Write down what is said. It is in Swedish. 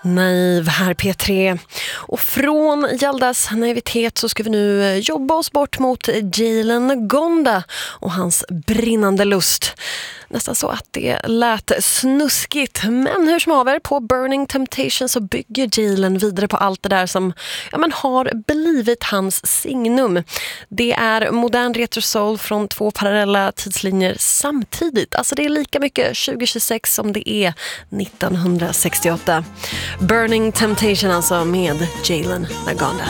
Naiv här P3. Och från Jaldas naivitet så ska vi nu jobba oss bort mot Jalen Gonda och hans brinnande lust. Nästan så att det lät snuskigt. Men hur som haver, på Burning Temptation så bygger Jalen vidare på allt det där som har blivit hans signum. Det är modern retrosoul från två parallella tidslinjer samtidigt. Alltså det är lika mycket 2026 som det är 1968. Burning Temptation alltså med Jalen Gonda.